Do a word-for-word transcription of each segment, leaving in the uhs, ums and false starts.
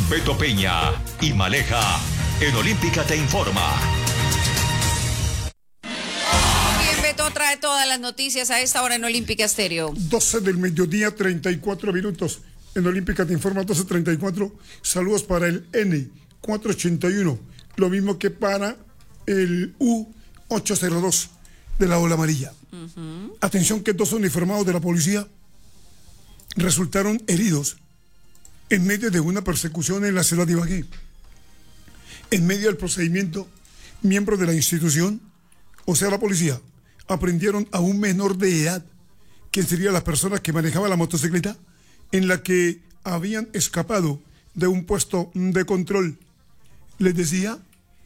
Beto Peña y Maleja en Olímpica te informa. Bien, Beto trae todas las noticias a esta hora en Olímpica Estéreo. doce del mediodía, treinta y cuatro minutos. En Olímpica te informa, doce treinta y cuatro. Saludos para el N cuatrocientos ochenta y uno. Lo mismo que para el U ochocientos dos de la ola amarilla. Uh-huh. Atención que dos uniformados de la policía resultaron heridos en medio de una persecución en la ciudad de Ibagué. En medio del procedimiento, miembros de la institución, o sea la policía, aprendieron a un menor de edad, quien sería la persona que manejaba la motocicleta, en la que habían escapado de un puesto de control. Les decía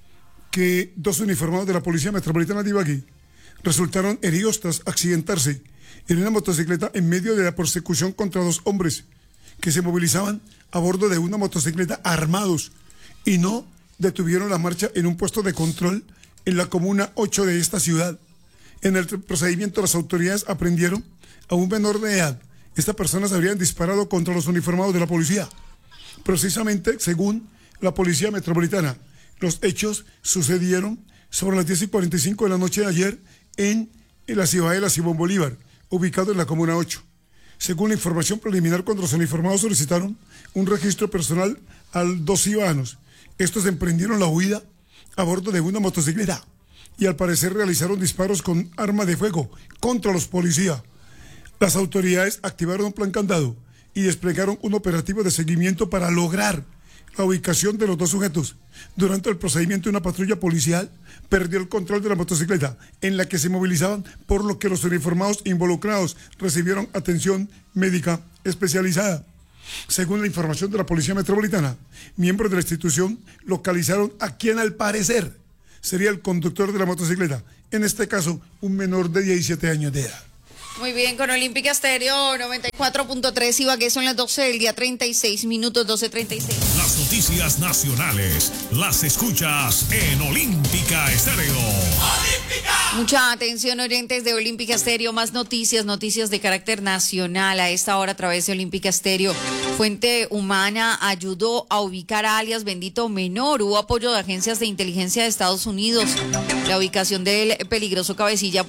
que dos uniformados de la Policía Metropolitana de Ibagué resultaron heridos tras accidentarse en una motocicleta en medio de la persecución contra dos hombres que se movilizaban a bordo de una motocicleta armados y no detuvieron la marcha en un puesto de control en la comuna ocho de esta ciudad. En el procedimiento, las autoridades aprendieron a un menor de edad. Estas personas habrían disparado contra los uniformados de la policía. Precisamente, según la Policía Metropolitana, los hechos sucedieron sobre las diez y cuarenta y cinco de la noche de ayer en, en la Ciudadela Simón Bolívar, ubicado en la comuna ocho. Según la información preliminar, cuando los uniformados solicitaron un registro personal a dos ciudadanos, estos emprendieron la huida a bordo de una motocicleta y al parecer realizaron disparos con arma de fuego contra los policías. Las autoridades activaron un plan candado y desplegaron un operativo de seguimiento para lograr la ubicación de los dos sujetos. Durante el procedimiento, una patrulla policial perdió el control de la motocicleta en la que se movilizaban, por lo que los uniformados involucrados recibieron atención médica especializada. Según la información de la Policía Metropolitana, miembros de la institución localizaron a quien al parecer sería el conductor de la motocicleta, en este caso un menor de diecisiete años de edad. Muy bien, con Olímpica Estéreo noventa y cuatro punto tres, Ibagué, son las doce del día, treinta y seis minutos, doce treinta y seis. Las noticias nacionales las escuchas en Olímpica Estéreo. ¡Olímpica! Mucha atención, oyentes de Olímpica Estéreo, más noticias, noticias de carácter nacional a esta hora a través de Olímpica Estéreo. Fuente Humana ayudó a ubicar a alias Bendito Menor. Hubo apoyo de agencias de inteligencia de Estados Unidos. La ubicación del peligroso cabecilla